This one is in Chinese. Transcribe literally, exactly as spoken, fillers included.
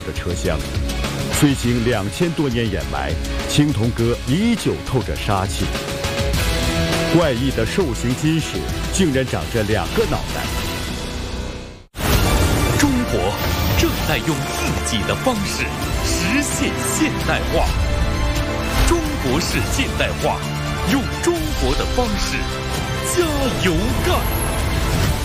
的车厢。虽经两千多年掩埋，青铜戈依旧透着杀气。怪异的兽形金石竟然长着两个脑袋。 中国正在用自己的方式实现现代化。中国式现代化，用中国的方式加油干！